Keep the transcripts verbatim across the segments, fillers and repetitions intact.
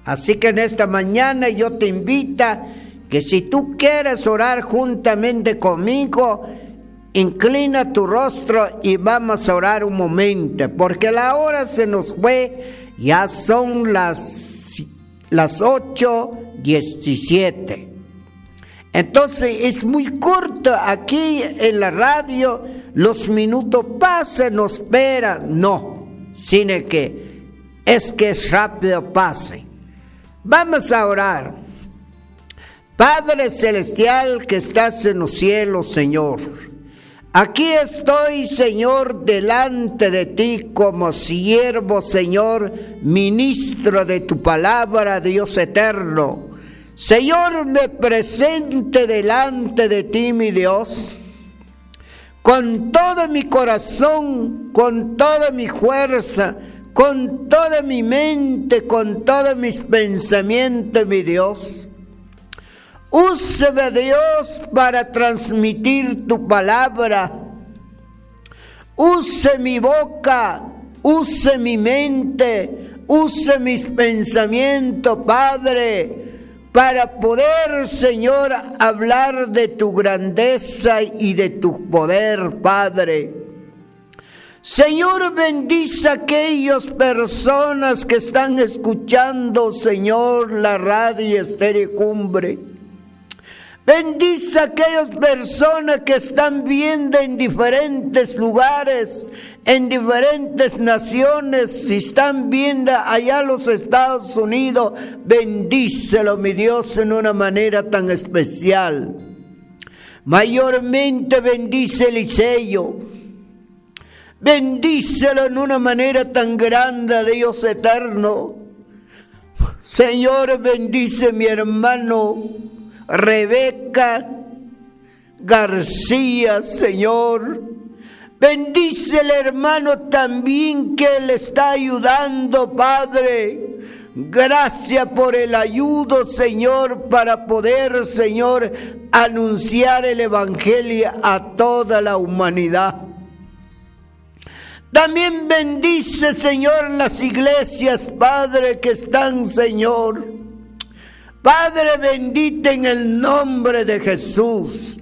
Así que en esta mañana yo te invito que si tú quieres orar juntamente conmigo, inclina tu rostro y vamos a orar un momento, porque la hora se nos fue, ya son las, las ocho diecisiete. Entonces es muy corto aquí en la radio, los minutos pasan, nos esperan, no, sino que es que es rápido pase. Vamos a orar. Padre celestial que estás en los cielos, Señor, aquí estoy, Señor, delante de ti como siervo, Señor, ministro de tu palabra, Dios eterno. Señor, me presente delante de ti, mi Dios, con todo mi corazón, con toda mi fuerza, con toda mi mente, con todos mis pensamientos, mi Dios. Úseme, Dios, para transmitir tu palabra. Use mi boca, use mi mente, use mis pensamientos, Padre, para poder, Señor, hablar de tu grandeza y de tu poder, Padre. Señor, bendice a aquellas personas que están escuchando, Señor, la radio Estéreo Cumbre. Bendice a aquellas personas que están viendo en diferentes lugares, en diferentes naciones, si están viendo allá los Estados Unidos, bendícelo, mi Dios, en una manera tan especial. Mayormente bendice Eliseo. Bendícelo en una manera tan grande, Dios eterno. Señor, bendice mi hermano Rebeca García, Señor. Bendice el hermano también que le está ayudando, Padre. Gracias por el ayudo, Señor, para poder, Señor, anunciar el evangelio a toda la humanidad. También bendice, Señor, las iglesias, Padre, que están, Señor. Padre bendito, en el nombre de Jesús.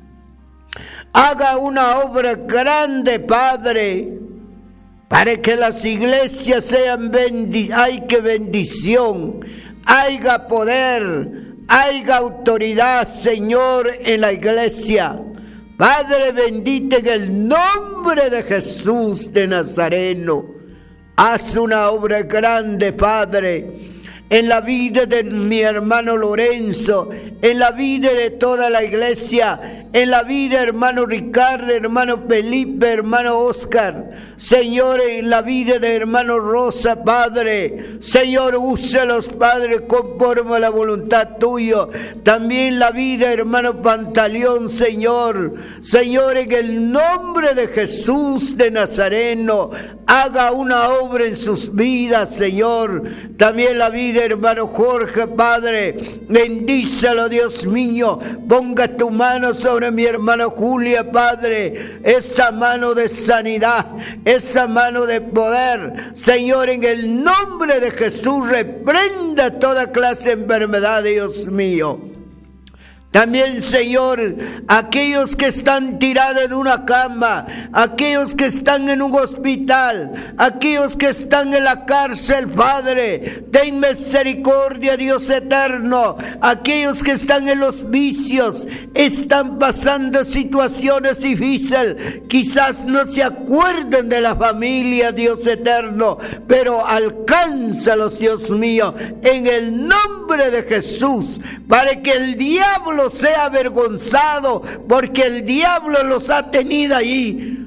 Haga una obra grande, Padre, para que las iglesias sean bendi- hay que bendición, haya poder, haya autoridad, Señor, en la iglesia. Padre bendito, en el nombre de Jesús de Nazareno, haz una obra grande, Padre, en la vida de mi hermano Lorenzo, en la vida de toda la iglesia, en la vida, hermano Ricardo, hermano Felipe, hermano Oscar, Señor, en la vida de hermano Rosa, Padre, Señor, úselos, Padre, conforme a la voluntad tuya. También la vida, hermano Pantaleón, Señor, Señor, en el nombre de Jesús de Nazareno, haga una obra en sus vidas, Señor. También la vida, hermano Jorge, Padre, bendícelo, Dios mío, ponga tu mano sobre mi hermana Julia, Padre, esa mano de sanidad, esa mano de poder, Señor, en el nombre de Jesús, reprenda toda clase de enfermedad, Dios mío. También, Señor, aquellos que están tirados en una cama, aquellos que están en un hospital, aquellos que están en la cárcel, Padre, ten misericordia, Dios eterno. Aquellos que están en los vicios, están pasando situaciones difíciles, quizás no se acuerden de la familia, Dios eterno, pero alcánzalos, Dios mío, en el nombre de Jesús, para que el diablo sea avergonzado, porque el diablo los ha tenido allí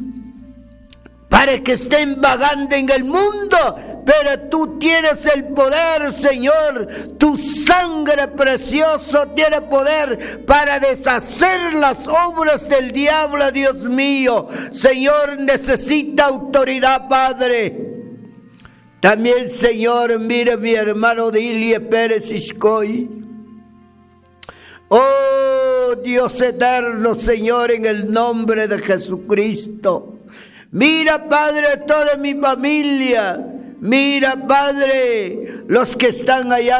para que estén vagando en el mundo, pero tú tienes el poder, Señor, tu sangre preciosa tiene poder para deshacer las obras del diablo, Dios mío. Señor, necesita autoridad, Padre. También, Señor, mire mi hermano Dilie Pérez Iscoy. Oh, Dios eterno, Señor, en el nombre de Jesucristo. Mira, Padre, toda mi familia. Mira, Padre, los que están allá